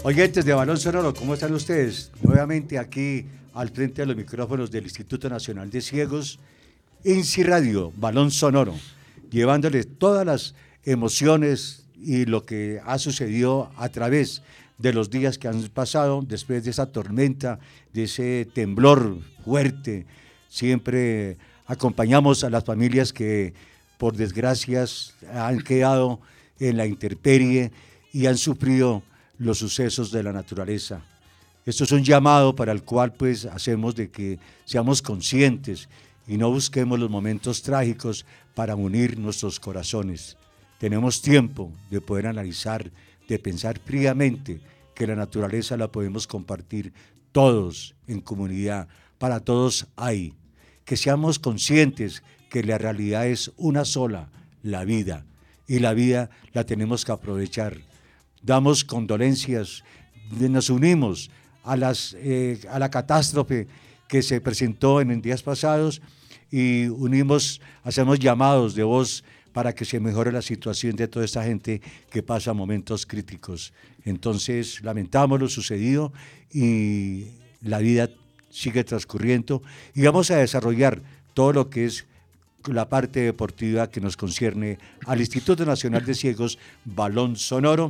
Oyentes de Balón Sonoro, ¿cómo están ustedes? Nuevamente aquí al frente de los micrófonos del Instituto Nacional de Ciegos, INSI Radio, Balón Sonoro, llevándoles todas las emociones y lo que ha sucedido a través de los días que han pasado después de esa tormenta, de ese temblor fuerte. Siempre acompañamos a las familias que por desgracias han quedado en la intemperie y han sufrido los sucesos de la naturaleza. Esto es un llamado para el cual pues hacemos de que seamos conscientes y no busquemos los momentos trágicos para unir nuestros corazones. Tenemos tiempo de poder analizar, de pensar fríamente que la naturaleza la podemos compartir todos en comunidad, para todos hay. Que seamos conscientes que la realidad es una sola, la vida, y la vida la tenemos que aprovechar. Damos condolencias, nos unimos a la catástrofe que se presentó en días pasados y hacemos llamados de voz para que se mejore la situación de toda esta gente que pasa momentos críticos. Entonces, lamentamos lo sucedido y la vida sigue transcurriendo y vamos a desarrollar todo lo que es la parte deportiva que nos concierne al Instituto Nacional de Ciegos, Balón Sonoro.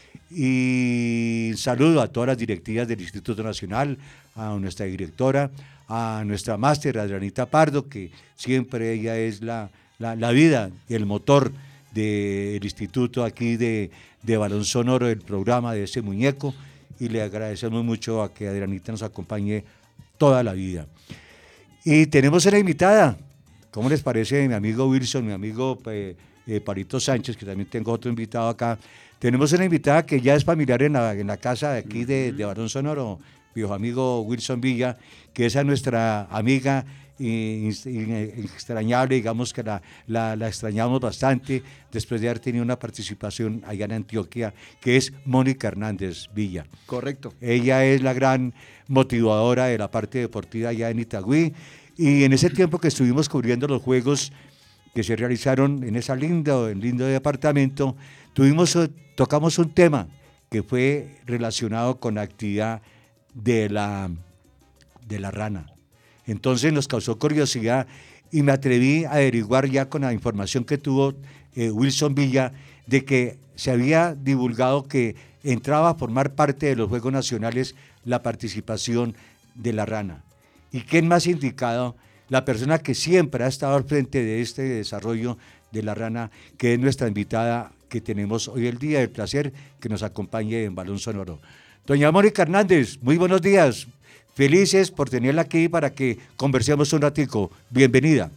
Y saludo a todas las directivas del Instituto Nacional, a nuestra directora, a nuestra máster Adrianita Pardo, que siempre ella es la vida y el motor del instituto aquí de Balón Sonoro, del programa de ese muñeco, y le agradecemos mucho a que Adrianita nos acompañe toda la vida. Y tenemos una invitada, ¿cómo les parece mi amigo Wilson, mi amigo Parito Sánchez, que también tengo otro invitado acá? Tenemos una invitada que ya es familiar en la casa de aquí de Balón Sonoro, viejo amigo Wilson Villa, que es a nuestra amiga extrañable, digamos que la extrañamos bastante después de haber tenido una participación allá en Antioquia, que es Mónica Hernández Villa. Correcto. Ella es la gran motivadora de la parte deportiva allá en Itagüí, y en ese tiempo que estuvimos cubriendo los juegos que se realizaron en ese lindo departamento, tocamos un tema que fue relacionado con la actividad de la rana. Entonces nos causó curiosidad y me atreví a averiguar ya con la información que tuvo Wilson Villa de que se había divulgado que entraba a formar parte de los Juegos Nacionales la participación de la rana. ¿Y quién más indicado? La persona que siempre ha estado al frente de este desarrollo de la rana, que es nuestra invitada que tenemos hoy el día, el placer que nos acompañe en Balón Sonoro. Doña Mónica Hernández, muy buenos días. Felices por tenerla aquí para que conversemos un ratico. Bienvenida.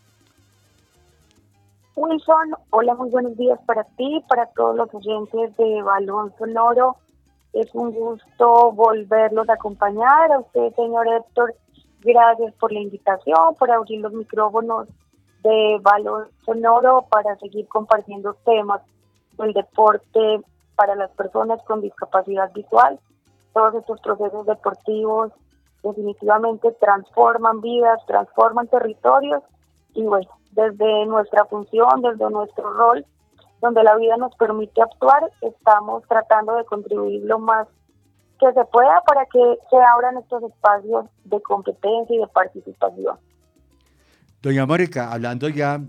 Wilson, hola, muy buenos días para ti, para todos los oyentes de Balón Sonoro. Es un gusto volverlos a acompañar. A usted, señor Héctor, gracias por la invitación, por abrir los micrófonos de Balón Sonoro para seguir compartiendo temas del deporte para las personas con discapacidad visual. Todos estos procesos deportivos definitivamente transforman vidas, transforman territorios y bueno, desde nuestra función, desde nuestro rol, donde la vida nos permite actuar, estamos tratando de contribuir lo más que se pueda para que se abran estos espacios de competencia y de participación. Doña Mónica, hablando ya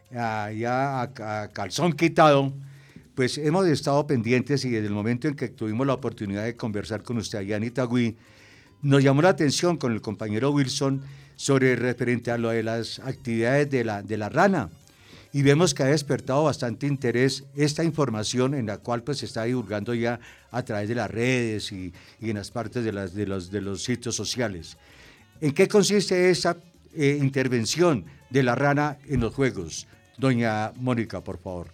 a calzón quitado, pues hemos estado pendientes y desde el momento en que tuvimos la oportunidad de conversar con usted allá en Itagüí, nos llamó la atención con el compañero Wilson sobre referente a lo de las actividades de la rana. Y vemos que ha despertado bastante interés esta información en la cual pues se está divulgando ya a través de las redes y en las partes de los sitios sociales. ¿En qué consiste esa intervención de la rana en los juegos? Doña Mónica, por favor.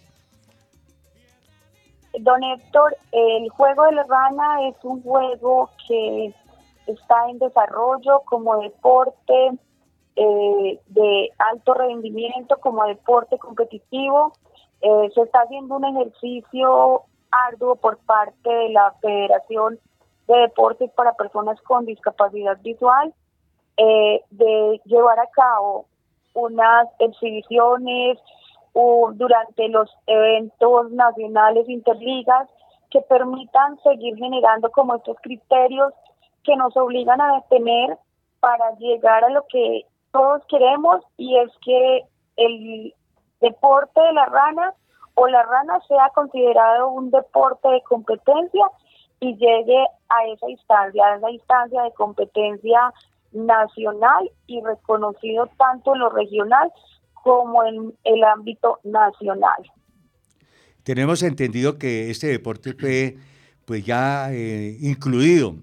Don Héctor, el juego de la rana es un juego que está en desarrollo como deporte de alto rendimiento, como deporte competitivo. Se está haciendo un ejercicio arduo por parte de la Federación de Deportes para Personas con Discapacidad Visual, de llevar a cabo unas exhibiciones durante los eventos nacionales interligas que permitan seguir generando como estos criterios que nos obligan a detener para llegar a lo que todos queremos, y es que el deporte de la rana o la rana sea considerado un deporte de competencia y llegue a esa instancia de competencia nacional y reconocido tanto en lo regional como en el ámbito nacional. Tenemos entendido que este deporte fue pues ya incluido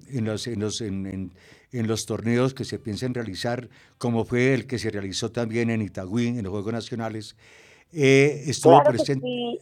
en los torneos que se piensan realizar, como fue el que se realizó también en Itagüí, en los Juegos Nacionales. Estuvo Claro que presente. sí,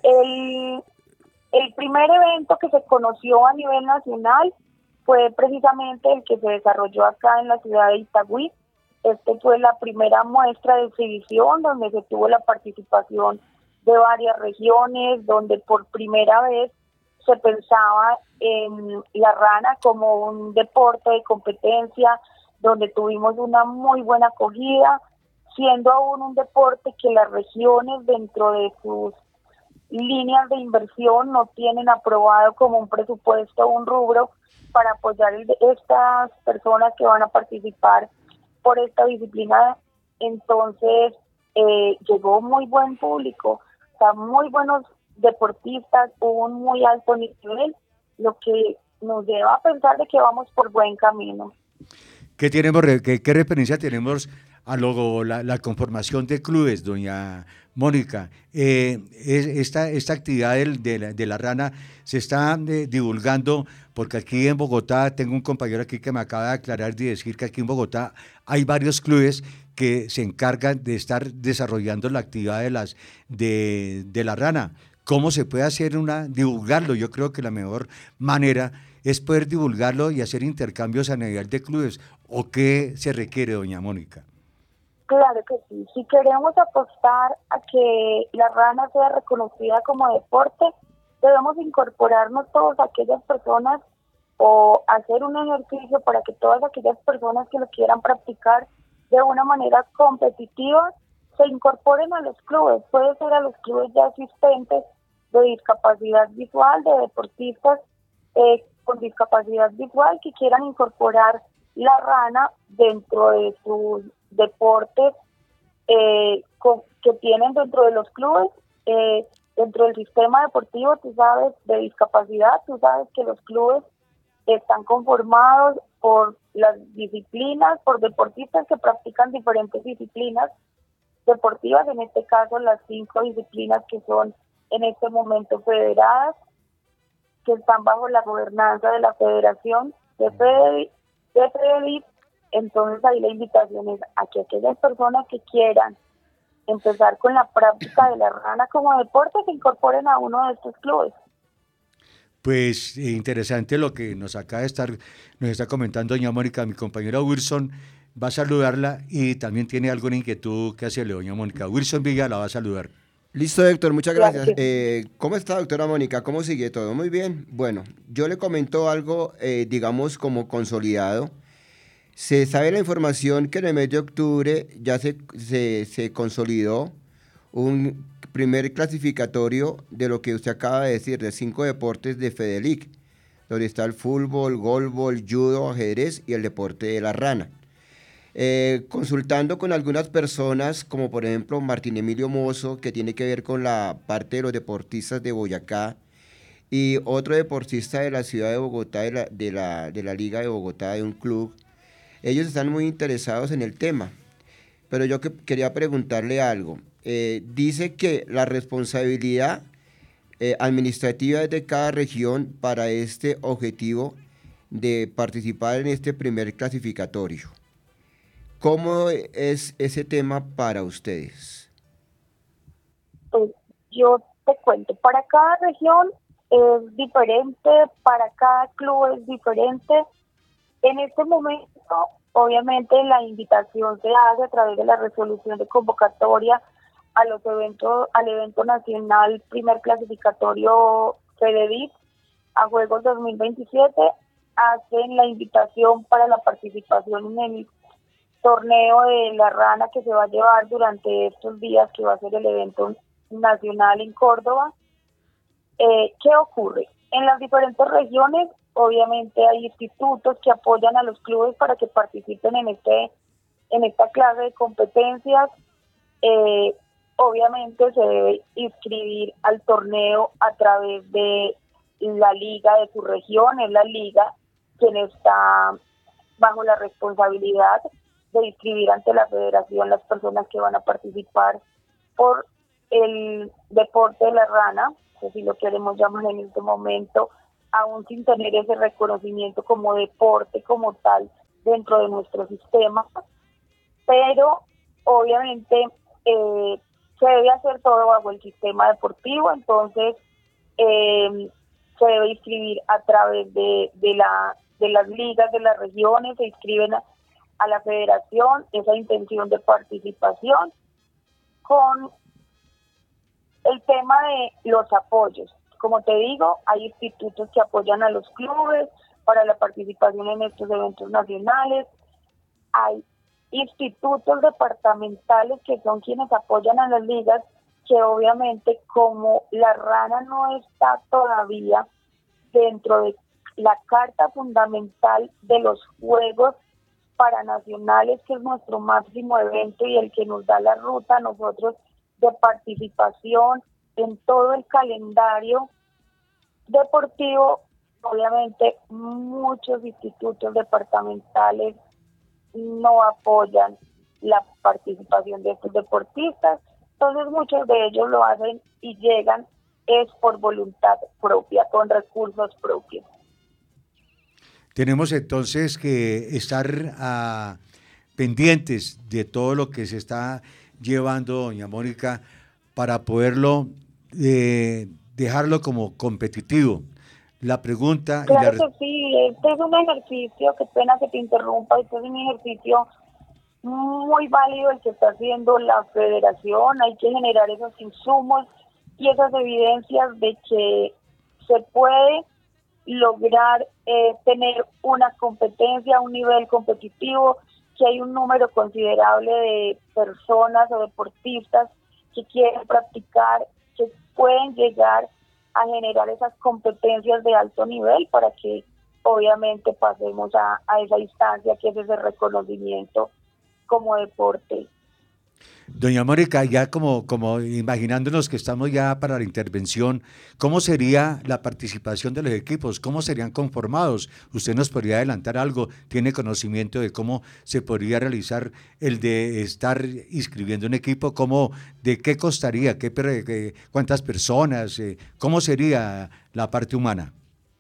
el primer evento que se conoció a nivel nacional fue precisamente el que se desarrolló acá en la ciudad de Itagüí. Este fue la primera muestra de exhibición donde se tuvo la participación de varias regiones, donde por primera vez se pensaba en la rana como un deporte de competencia, donde tuvimos una muy buena acogida, siendo aún un deporte que las regiones dentro de sus líneas de inversión no tienen aprobado como un presupuesto o un rubro para apoyar estas personas que van a participar por esta disciplina. Entonces llegó muy buen público, o sea, muy buenos deportistas, hubo un muy alto nivel, lo que nos lleva a pensar de que vamos por buen camino. ¿Qué referencia tenemos a la conformación de clubes, doña Mónica? Esta actividad de la rana se está divulgando, porque aquí en Bogotá, tengo un compañero aquí que me acaba de aclarar y decir que aquí en Bogotá hay varios clubes que se encargan de estar desarrollando la actividad de la rana. ¿Cómo se puede divulgarlo? Yo creo que la mejor manera es poder divulgarlo y hacer intercambios a nivel de clubes. ¿O qué se requiere, doña Mónica? Claro que sí. Si queremos apostar a que la rana sea reconocida como deporte, debemos incorporarnos todas aquellas personas o hacer un ejercicio para que todas aquellas personas que lo quieran practicar de una manera competitiva se incorporen a los clubes. Puede ser a los clubes ya existentes de discapacidad visual, de deportistas con discapacidad visual que quieran incorporar la rana dentro de sus deportes que tienen dentro de los clubes, dentro del sistema deportivo, tú sabes, de discapacidad. Tú sabes que los clubes están conformados por las disciplinas, por deportistas que practican diferentes disciplinas deportivas, en este caso las 5 disciplinas que son en este momento federadas, que están bajo la gobernanza de la Federación de FEDELIT. Entonces ahí la invitación es a que aquellas personas que quieran empezar con la práctica de la rana como deporte se incorporen a uno de estos clubes. Pues interesante lo que nos está comentando doña Mónica. Mi compañera Wilson va a saludarla y también tiene alguna inquietud que hacerle, doña Mónica. Wilson Villa la va a saludar. Listo, Héctor, muchas gracias. Claro que sí. ¿Cómo está, doctora Mónica? ¿Cómo sigue todo? Muy bien. Bueno, yo le comento algo, digamos, como consolidado. Se sabe la información que en el mes de octubre ya se consolidó un primer clasificatorio de lo que usted acaba de decir, de 5 deportes de FEDELIC, donde está el fútbol, golbol, judo, ajedrez y el deporte de la rana. Consultando con algunas personas, como por ejemplo Martín Emilio Mozo, que tiene que ver con la parte de los deportistas de Boyacá, y otro deportista de la ciudad de Bogotá, de la Liga de Bogotá, de un club, ellos están muy interesados en el tema. Pero yo quería preguntarle algo. Dice que la responsabilidad administrativa es de cada región para este objetivo de participar en este primer clasificatorio. ¿Cómo es ese tema para ustedes? Pues yo te cuento, para cada región es diferente, para cada club es diferente. En este momento, obviamente, la invitación se hace a través de la resolución de convocatoria al evento nacional primer clasificatorio FEDELIC a Juegos 2027. Hacen la invitación para la participación en el torneo de la rana que se va a llevar durante estos días, que va a ser el evento nacional en Córdoba. ¿Qué ocurre? En las diferentes regiones, obviamente hay institutos que apoyan a los clubes para que participen en esta clase de competencias. Obviamente se debe inscribir al torneo a través de la liga de su región, es la liga quien está bajo la responsabilidad de inscribir ante la federación las personas que van a participar por el deporte de la rana, que si lo queremos llamar en este momento, aún sin tener ese reconocimiento como deporte como tal dentro de nuestro sistema, pero obviamente se debe hacer todo bajo el sistema deportivo, entonces se debe inscribir a través de las ligas de las regiones, se inscriben a la federación esa intención de participación con el tema de los apoyos. Como te digo, hay institutos que apoyan a los clubes para la participación en estos eventos nacionales, hay institutos departamentales que son quienes apoyan a las ligas, que obviamente como la rana no está todavía dentro de la carta fundamental de los Juegos Paranacionales, que es nuestro máximo evento y el que nos da la ruta a nosotros de participación en todo el calendario deportivo, obviamente muchos institutos departamentales no apoyan la participación de estos deportistas, entonces muchos de ellos lo hacen y llegan es por voluntad propia, con recursos propios. Tenemos entonces que estar pendientes de todo lo que se está llevando, doña Mónica, para poderlo dejarlo como competitivo. La pregunta... Claro que sí, este es un ejercicio, qué pena que te interrumpa, este es un ejercicio muy válido el que está haciendo la federación, hay que generar esos insumos y esas evidencias de que se puede lograr tener una competencia, un nivel competitivo, que hay un número considerable de personas o deportistas que quieren practicar, que pueden llegar a generar esas competencias de alto nivel para que obviamente pasemos a esa instancia que es ese reconocimiento como deporte. Doña Mónica, ya como imaginándonos que estamos ya para la intervención, ¿cómo sería la participación de los equipos? ¿Cómo serían conformados? ¿Usted nos podría adelantar algo? ¿Tiene conocimiento de cómo se podría realizar el de estar inscribiendo un equipo? ¿De qué costaría? ¿Cuántas personas? ¿Cómo sería la parte humana?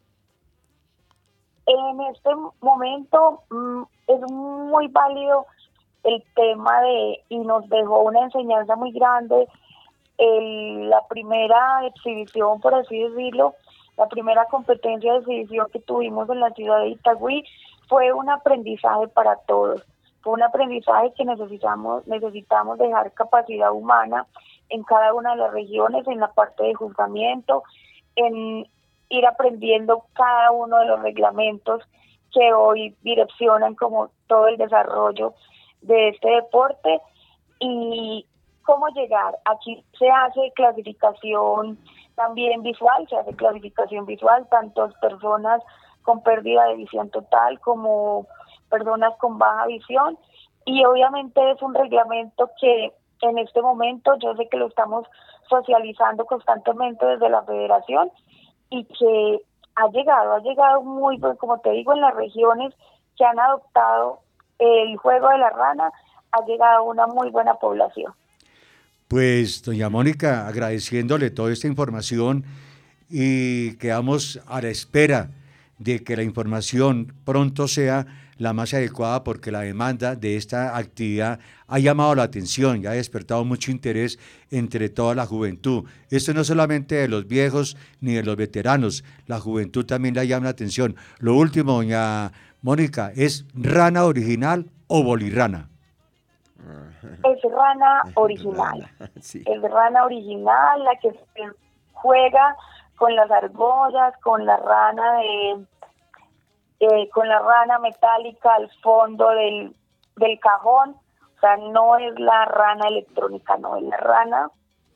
En este momento es muy válido el tema y nos dejó una enseñanza muy grande. La primera exhibición, por así decirlo, la primera competencia de exhibición que tuvimos en la ciudad de Itagüí fue un aprendizaje para todos. Fue un aprendizaje que necesitamos dejar capacidad humana en cada una de las regiones, en la parte de juzgamiento, en ir aprendiendo cada uno de los reglamentos que hoy direccionan como todo el desarrollo de este deporte y cómo llegar. Aquí se hace clasificación también visual, tanto personas con pérdida de visión total como personas con baja visión, y obviamente es un reglamento que en este momento yo sé que lo estamos socializando constantemente desde la federación y que ha llegado muy bien, como te digo, en las regiones que han adoptado el juego de la rana, ha llegado una muy buena población. Pues, doña Mónica, agradeciéndole toda esta información y quedamos a la espera de que la información pronto sea la más adecuada, porque la demanda de esta actividad ha llamado la atención y ha despertado mucho interés entre toda la juventud. Esto no solamente de los viejos ni de los veteranos, la juventud también le llama la atención. Lo último, doña Mónica, ¿es rana original o bolirrana? Es rana original. Sí. Es rana original, la que se juega con las argollas, con la rana con la rana metálica al fondo del cajón. O sea, no es la rana electrónica, no, es la rana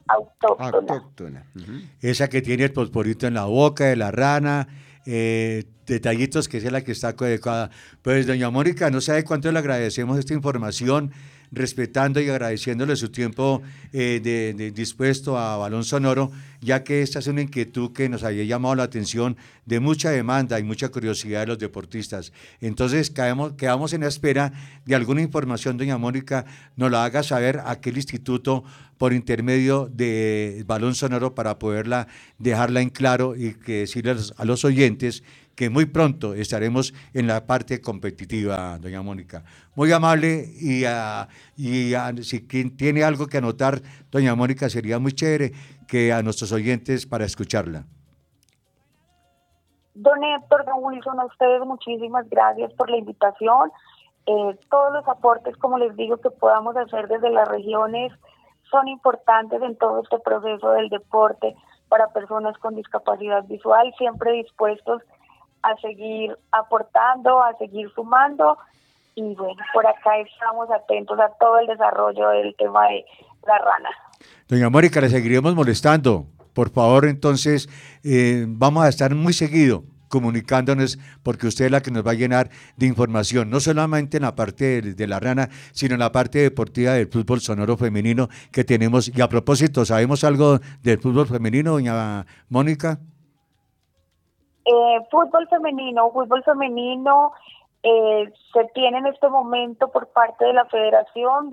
autóctona. Autóctona. Esa que tiene el fosforito en la boca de la rana, detallitos que es la que está adecuada. Pues doña Mónica, no sabe cuánto le agradecemos esta información, respetando y agradeciéndole su tiempo dispuesto a Balón Sonoro, ya que esta es una inquietud que nos había llamado la atención de mucha demanda y mucha curiosidad de los deportistas. Entonces quedamos en la espera de alguna información, doña Mónica, nos la haga saber a aquel instituto por intermedio de Balón Sonoro para poderla dejarla en claro y que decirle a los oyentes que muy pronto estaremos en la parte competitiva, doña Mónica. Muy amable si quien tiene algo que anotar, doña Mónica, sería muy chévere que a nuestros oyentes para escucharla. Don Héctor, don Wilson, a ustedes muchísimas gracias por la invitación. Todos los aportes, como les digo, que podamos hacer desde las regiones son importantes en todo este proceso del deporte para personas con discapacidad visual, siempre dispuestos a seguir aportando, a seguir sumando, y bueno, por acá estamos atentos a todo el desarrollo del tema de la rana. Doña Mónica, le seguiremos molestando. Por favor, entonces, vamos a estar muy seguido comunicándonos, porque usted es la que nos va a llenar de información, no solamente en la parte de la rana, sino en la parte deportiva del fútbol sonoro femenino que tenemos. Y a propósito, ¿sabemos algo del fútbol femenino, doña Mónica? Fútbol femenino se tiene en este momento por parte de la Federación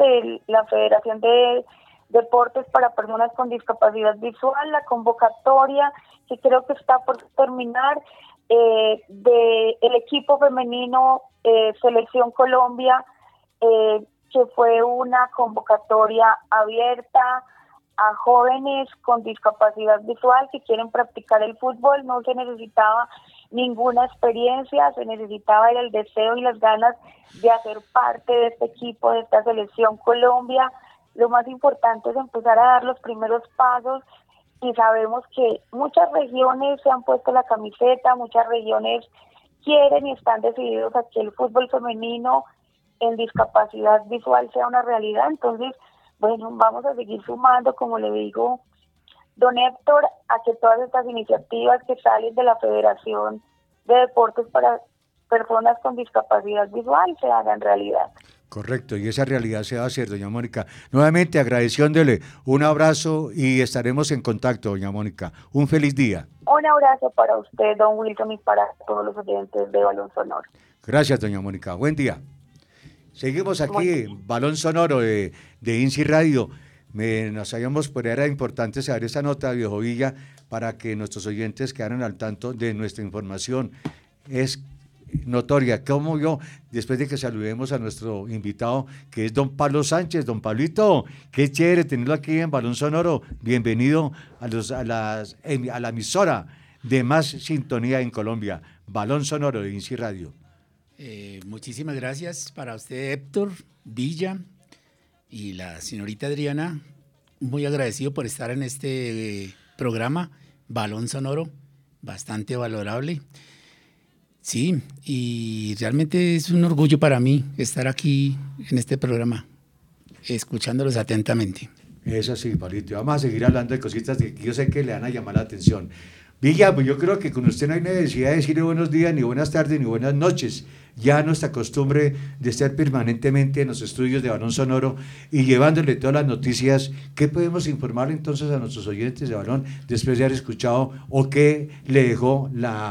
de Deportes para Personas con Discapacidad Visual, la convocatoria que creo que está por terminar de el equipo femenino Selección Colombia, que fue una convocatoria abierta a jóvenes con discapacidad visual que quieren practicar el fútbol. No se necesitaba ninguna experiencia, se necesitaba el deseo y las ganas de hacer parte de este equipo, de esta Selección Colombia. Lo más importante es empezar a dar los primeros pasos, y sabemos que muchas regiones se han puesto la camiseta, muchas regiones quieren y están decididos a que el fútbol femenino en discapacidad visual sea una realidad. Entonces, bueno, vamos a seguir sumando, como le digo, don Héctor, a que todas estas iniciativas que salen de la Federación de Deportes para Personas con Discapacidad Visual se hagan realidad. Correcto, y esa realidad se va a hacer, doña Mónica. Nuevamente agradeciéndole un abrazo y estaremos en contacto, doña Mónica. Un feliz día. Un abrazo para usted, don Wilson, y para todos los oyentes de Balón Sonoro. Gracias, doña Mónica. Buen día. Seguimos aquí en Balón Sonoro de INSI Radio. Nos sabíamos, pero era importante saber esa nota, viejo Villa, para que nuestros oyentes quedaran al tanto de nuestra información. Es notoria, como yo, después de que saludemos a nuestro invitado, que es don Pablo Sánchez. Don Pablito, qué chévere tenerlo aquí en Balón Sonoro. Bienvenido a la emisora de más sintonía en Colombia, Balón Sonoro de INSI Radio. Muchísimas gracias para usted, Héctor Villa, y la señorita Adriana. Muy agradecido por estar en este programa, Balón Sonoro, bastante valorable. Sí, y realmente es un orgullo para mí estar aquí en este programa, escuchándolos atentamente. Eso sí, Pablito. Vamos a seguir hablando de cositas que yo sé que le van a llamar la atención. Villa, pues yo creo que con usted no hay necesidad de decirle buenos días, ni buenas tardes, ni buenas noches. Ya nuestra costumbre de estar permanentemente en los estudios de Balón Sonoro y llevándole todas las noticias. ¿Qué podemos informar entonces a nuestros oyentes de Balón después de haber escuchado o qué le dejó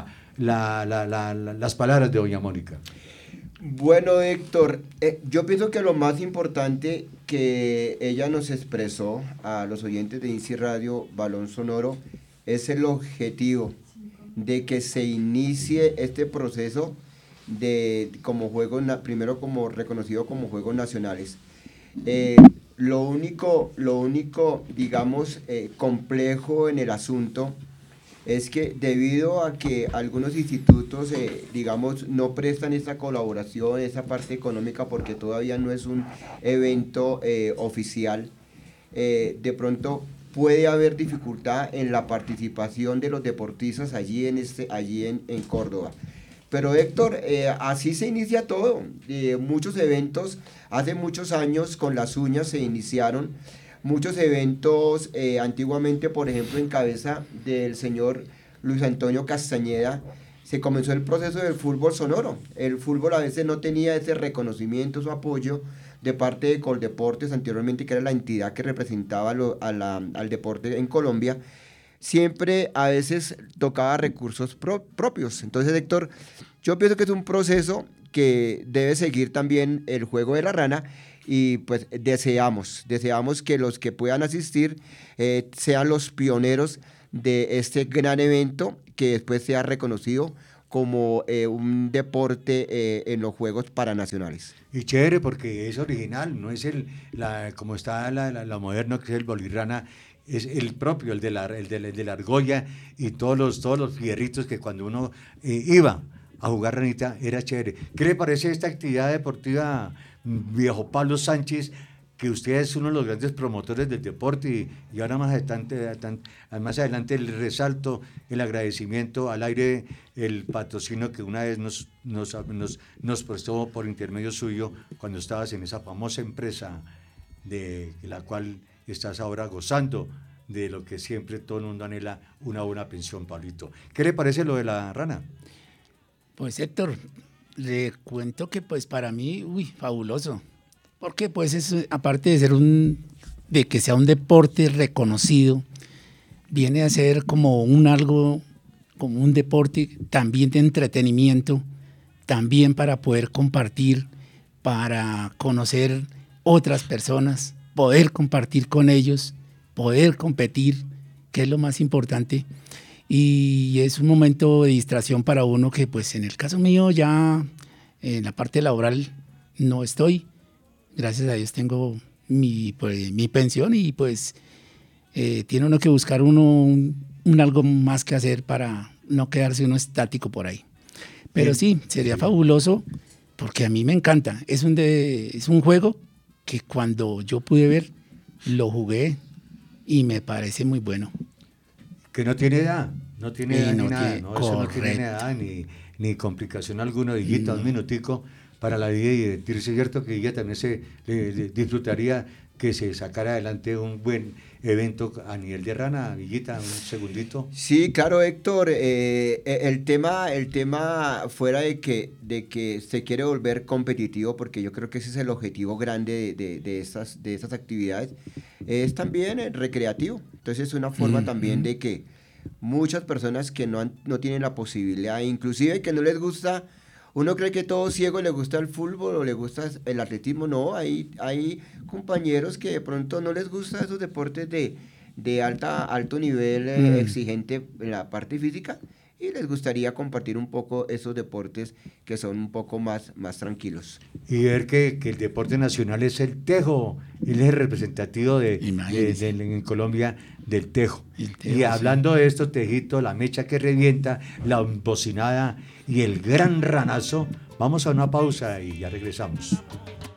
las palabras de doña Mónica? Bueno, Héctor, yo pienso que lo más importante que ella nos expresó a los oyentes de INSI Radio Balón Sonoro es el objetivo de que se inicie este proceso como juegos, primero como reconocido como Juegos Nacionales. Lo único, digamos, complejo en el asunto es que debido a que algunos institutos, digamos, no prestan esta colaboración, esa parte económica, porque todavía no es un evento oficial, de pronto puede haber dificultad en la participación de los deportistas allí en Córdoba. Pero Héctor, así se inicia todo. Muchos eventos, hace muchos años con las uñas se iniciaron muchos eventos, antiguamente, por ejemplo, en cabeza del señor Luis Antonio Castañeda, se comenzó el proceso del fútbol sonoro. El fútbol a veces no tenía ese reconocimiento, su apoyo de parte de Coldeportes anteriormente, que era la entidad que representaba al deporte en Colombia. Siempre a veces tocaba recursos propios. Entonces, Héctor, yo pienso que es un proceso que debe seguir también el juego de la rana, y pues deseamos que los que puedan asistir sean los pioneros de este gran evento, que después sea reconocido como un deporte en los Juegos Paranacionales. Y chévere porque es original, no es como está la moderno, que es el bolirrana, es el propio, el de la argolla, y todos los fierritos que cuando uno iba a jugar ranita era chévere. ¿Qué le parece esta actividad deportiva, viejo Pablo Sánchez, que usted es uno de los grandes promotores del deporte, y ahora más adelante el resalto, el agradecimiento al aire, el patrocinio que una vez nos prestó por intermedio suyo cuando estabas en esa famosa empresa de la cual estás ahora gozando de lo que siempre todo el mundo anhela, una buena pensión, Pablito? ¿Qué le parece lo de la rana? Pues Héctor, le cuento que pues para mí, fabuloso. Porque pues es, aparte de ser de que sea un deporte reconocido, viene a ser como como un deporte también de entretenimiento, también para poder compartir, para conocer otras personas, poder compartir con ellos, poder competir, que es lo más importante. Y es un momento de distracción para uno que pues en el caso mío ya en la parte laboral no estoy. Gracias a Dios tengo mi pensión, y pues tiene uno que buscar un algo más que hacer para no quedarse uno estático por ahí. Pero sí, sería fabuloso porque a mí me encanta. Es un juego que cuando yo pude ver, lo jugué y me parece muy bueno. Que no tiene edad, no tiene edad ni nada, tiene, eso no tiene edad ni complicación alguna. Higuita, un minutico para la vida y divertirse, ¿cierto? Que ella también disfrutaría que se sacara adelante un buen evento a nivel de rana. Higuita, un segundito. Sí, claro, Héctor, el tema fuera de que se quiere volver competitivo, porque yo creo que ese es el objetivo grande de estas actividades, es también recreativo. Entonces es una forma también de que muchas personas que no tienen la posibilidad, inclusive que no les gusta. Uno cree que todo ciego le gusta el fútbol o le gusta el atletismo. No, hay compañeros que de pronto no les gusta esos deportes de alto nivel exigente en la parte física, y les gustaría compartir un poco esos deportes que son un poco más tranquilos. Y ver que el deporte nacional es el tejo, él es el representativo en Colombia del tejo. Y hablando de esto, tejito, la mecha que revienta, la bocinada y el gran ranazo, vamos a una pausa y ya regresamos.